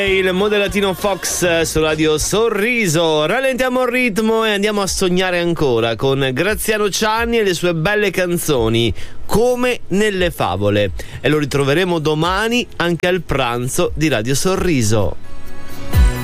Il modellatino Fox su Radio Sorriso. Rallentiamo il ritmo e andiamo a sognare ancora con Graziano Cianni e le sue belle canzoni, come nelle favole. E lo ritroveremo domani anche al pranzo di Radio Sorriso.